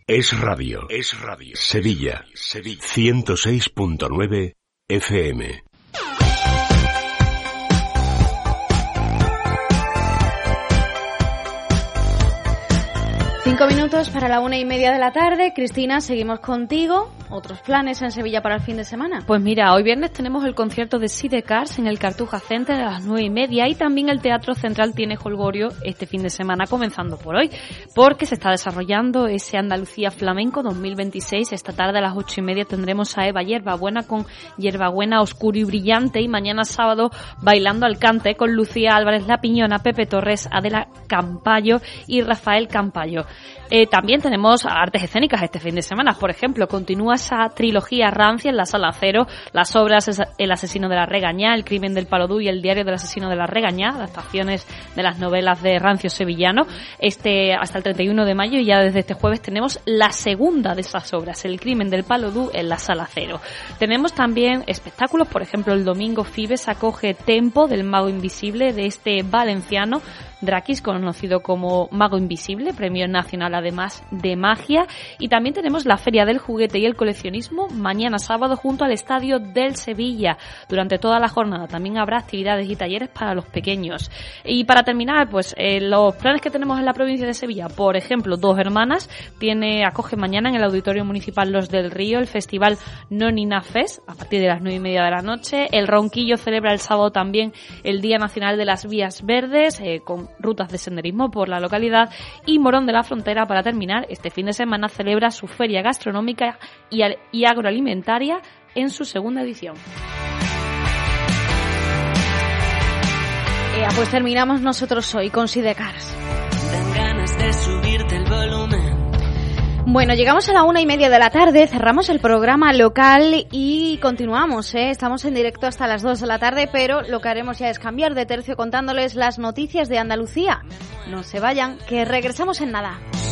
Es radio. Sevilla. 106.9 FM. Cinco minutos para la 1:30 de la tarde. Cristina, seguimos contigo. ¿Otros planes en Sevilla para el fin de semana? Pues mira, hoy viernes tenemos el concierto de Sidecars en el Cartuja Center a las 9:30 y también el Teatro Central tiene jolgorio este fin de semana, comenzando por hoy, porque se está desarrollando ese Andalucía Flamenco 2026. Esta tarde a las 8:30 tendremos a Eva Hierbabuena con Hierbabuena Oscuro y Brillante, y mañana sábado Bailando al Cante con Lucía Álvarez La Piñona, Pepe Torres, Adela Campayo y Rafael Campayo. También tenemos artes escénicas este fin de semana. Por ejemplo, continúa esa trilogía rancia en la Sala Cero, las obras El asesino de la Regañá, El crimen del Palodú y El diario del asesino de la Regañá, adaptaciones de las novelas de Rancio Sevillano, hasta el 31 de mayo, y ya desde este jueves tenemos la segunda de esas obras, El crimen del Palodú, en la Sala Cero. Tenemos también espectáculos, por ejemplo, el domingo Fibes acoge Tempo del Mago Invisible, de este valenciano Drakis, conocido como Mago Invisible, premio nacional además de magia. Y también tenemos la Feria del Juguete y el Coleccionismo mañana sábado junto al Estadio del Sevilla. Durante toda la jornada también habrá actividades y talleres para los pequeños. Y para terminar, pues los planes que tenemos en la provincia de Sevilla. Por ejemplo, Dos Hermanas acoge mañana en el Auditorio Municipal Los del Río el Festival Nonina Fest a partir de las 9:30 de la noche. El Ronquillo celebra el sábado también el Día Nacional de las Vías Verdes, con rutas de senderismo por la localidad. Y Morón de la Frontera, para terminar, este fin de semana celebra su feria gastronómica y agroalimentaria en su segunda edición. Pues terminamos nosotros hoy con Sidecars. Dan ganas de subirte el volumen. Bueno, llegamos a la 1:30 de la tarde, cerramos el programa local y continuamos, Estamos en directo hasta las 2 de la tarde, pero lo que haremos ya es cambiar de tercio contándoles las noticias de Andalucía. No se vayan, que regresamos en nada.